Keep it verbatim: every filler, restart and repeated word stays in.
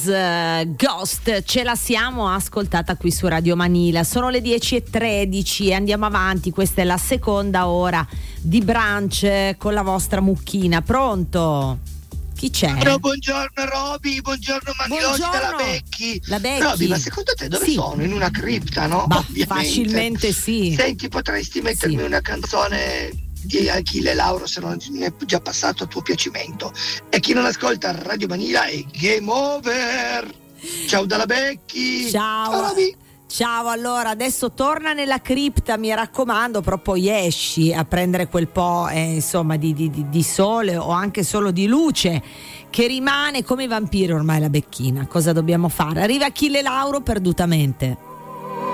Ghost, ce la siamo ascoltata qui su Radio Manila. Sono le dieci e tredici e andiamo avanti. Questa è la seconda ora di brunch con la vostra mucchina. Pronto? Chi c'è? No, buongiorno Roby, buongiorno Manilogi della Becchi. La Becchi. Roby, ma secondo te dove sì. sono? In una cripta, no? Ma ovviamente. Facilmente sì. Senti, potresti mettermi sì. una canzone di Achille Lauro, se non è già passato a tuo piacimento. E chi non ascolta Radio Manila è game over. Ciao dalla Becchi. Ciao. Ciao Roby. Ciao, allora adesso torna nella cripta, mi raccomando, però poi esci a prendere quel po' eh, insomma di, di, di sole o anche solo di luce che rimane come i vampiri ormai la Becchina. Cosa dobbiamo fare? Arriva Achille Lauro perdutamente.